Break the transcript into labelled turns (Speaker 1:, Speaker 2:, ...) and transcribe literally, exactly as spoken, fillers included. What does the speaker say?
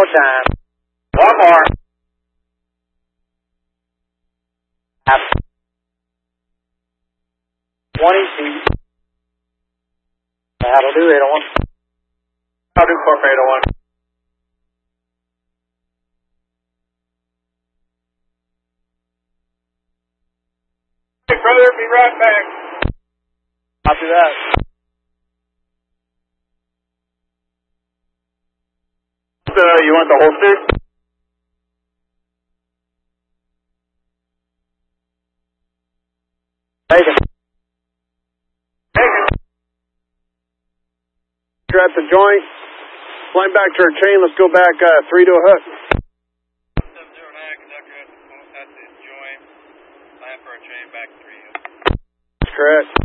Speaker 1: more time.
Speaker 2: One more.
Speaker 1: twenty feet. That'll do, eight oh one.
Speaker 2: I'll do four for eight oh one. Hey, brother, be right back.
Speaker 1: Copy that.
Speaker 2: Uh, you want the holster?
Speaker 1: Take it.
Speaker 2: Take it.
Speaker 1: You're at the joint. Flying back to our chain. Let's go back uh, three to a hook.
Speaker 3: seven zero nine, conductor at the, at the joint. Line for a train back three.
Speaker 1: That's correct.